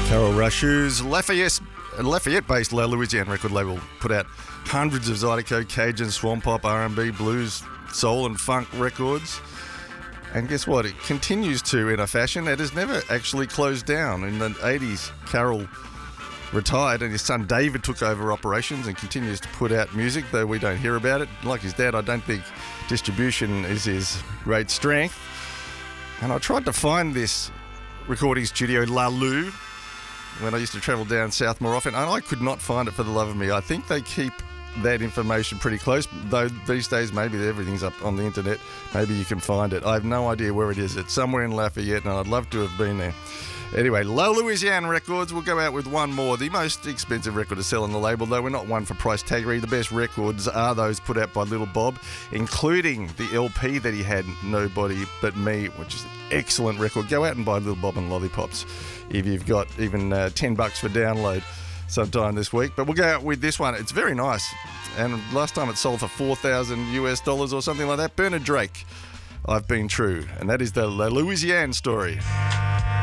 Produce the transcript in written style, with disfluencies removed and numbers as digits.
Carol Rashu's Lafayette-based La Louisiane record label put out hundreds of Zydeco, Cajun, swamp pop, R&B, blues, soul and funk records. And guess what? It continues to in a fashion that has never actually closed down. In the 80s, Carol retired and his son David took over operations and continues to put out music, though we don't hear about it. Like his dad, I don't think distribution is his great strength. And I tried to find this recording studio, La Lou, when I used to travel down south more often, and I could not find it for the love of me. I think they keep that information pretty close, though these days maybe everything's up on the internet. Maybe you can find it. I have no idea where it is. It's somewhere in Lafayette, and I'd love to have been there. Anyway, La Louisiane Records will go out with one more. The most expensive record to sell on the label, though we're not one for price taggery. The best records are those put out by Little Bob, including the LP that he had, Nobody But Me, which is an excellent record. Go out and buy Little Bob and Lollipops if you've got even $10 for download sometime this week. But we'll go out with this one. It's very nice. And last time it sold for $4,000 US or something like that. Bernard Drake, I've Been True. And that is the La Louisiane story.